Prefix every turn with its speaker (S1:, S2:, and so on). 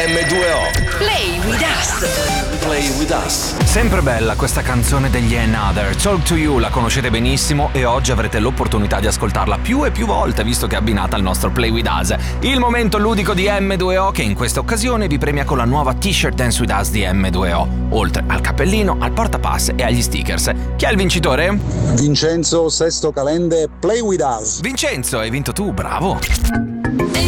S1: M2O.
S2: Play with us.
S1: Play with us.
S3: Sempre bella questa canzone degli Another. Talk to You la conoscete benissimo e oggi avrete l'opportunità di ascoltarla più e più volte visto che è abbinata al nostro Play with Us. Il momento ludico di M2O che in questa occasione vi premia con la nuova t-shirt Dance with Us di M2O, oltre al cappellino, al portapass e agli stickers. Chi è il vincitore?
S4: Vincenzo Sesto Calende, Play with Us.
S3: Vincenzo, hai vinto tu, bravo!